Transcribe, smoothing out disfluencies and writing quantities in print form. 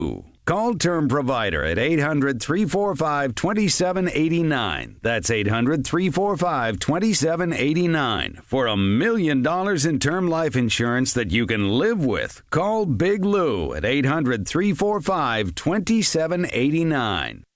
Call Term Provider at 800-345-2789. That's 800-345-2789 for $1 million in term life insurance that you can live with. Call Big Lou at 800-345-2789.